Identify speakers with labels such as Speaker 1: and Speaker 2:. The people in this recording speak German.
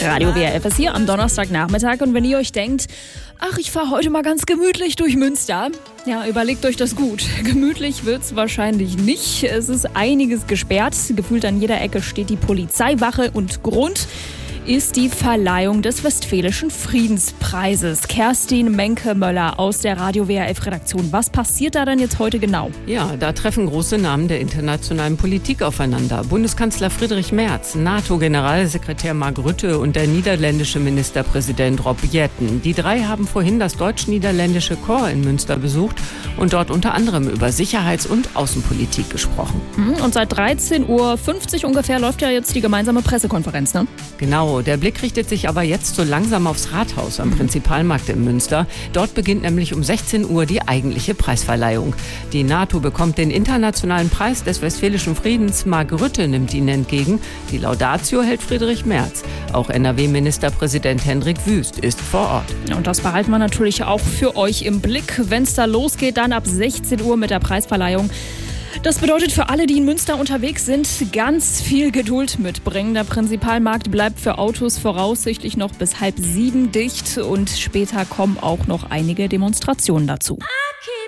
Speaker 1: Radio WRF ist hier am Donnerstagnachmittag und wenn ihr euch denkt, ach, ich fahre heute mal ganz gemütlich durch Münster, ja, überlegt euch das gut. Gemütlich wird's wahrscheinlich nicht. Es ist einiges gesperrt. Gefühlt an jeder Ecke steht die Polizeiwache und Grund ist die Verleihung des Westfälischen Friedenspreises. Kerstin Menke-Möller aus der Radio WRF-Redaktion. Was passiert da denn jetzt heute genau?
Speaker 2: Ja, da treffen große Namen der internationalen Politik aufeinander. Bundeskanzler Friedrich Merz, NATO-Generalsekretär Mark Rutte und der niederländische Ministerpräsident Rob Jetten. Die drei haben vorhin das deutsch-niederländische Corps in Münster besucht und dort unter anderem über Sicherheits- und Außenpolitik gesprochen.
Speaker 1: Und seit 13:50 Uhr ungefähr läuft ja jetzt die gemeinsame Pressekonferenz, ne?
Speaker 2: Genau, der Blick richtet sich aber jetzt so langsam aufs Rathaus am Prinzipalmarkt in Münster. Dort beginnt nämlich um 16 Uhr die eigentliche Preisverleihung. Die NATO bekommt den internationalen Preis des Westfälischen Friedens. Mark Rutte nimmt ihn entgegen. Die Laudatio hält Friedrich Merz. Auch NRW-Ministerpräsident Hendrik Wüst ist vor Ort.
Speaker 1: Und das behalten wir natürlich auch für euch im Blick. Wenn es da losgeht, dann ab 16 Uhr mit der Preisverleihung. Das bedeutet für alle, die in Münster unterwegs sind, ganz viel Geduld mitbringen. Der Prinzipalmarkt bleibt für Autos voraussichtlich noch bis 6:30 dicht und später kommen auch noch einige Demonstrationen dazu.